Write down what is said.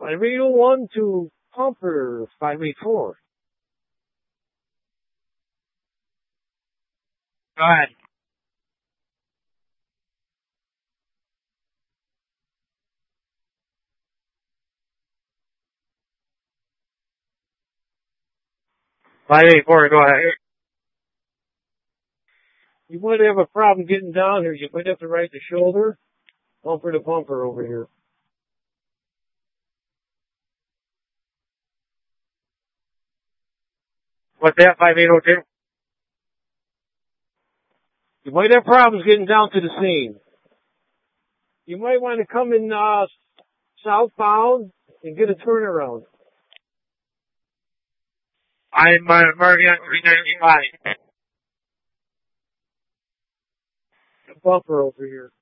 5801 to Pumper 584. Go ahead. Five eight four. Go ahead. You might have a problem getting down here. You might have to right the shoulder. Pumper to Pumper over here. What's that? 5802. You might have problems getting down to the scene. You might want to come in southbound and get a turnaround. I'm marking on 395. Bumper over here.